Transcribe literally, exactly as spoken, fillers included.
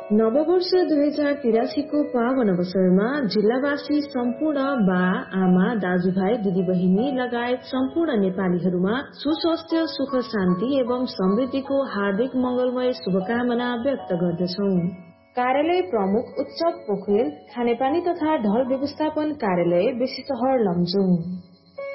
नववर्ष दुई हजार तिरासी को पावन अवसरमा जिल्लावासी सम्पूर्ण बा आमा दाजुभाइ दिदीबहिनी लगायत सम्पूर्ण नेपालीहरूमा सुस्वास्थ्य सुख शान्ति एवं समृद्धिको हार्दिक मंगलमय शुभकामना व्यक्त गर्दछौ। कार्यालय प्रमुख उत्सव पोखरेल, खानेपानी तथा ढल व्यवस्थापन कार्यालय बेसी सहर लमजुङ।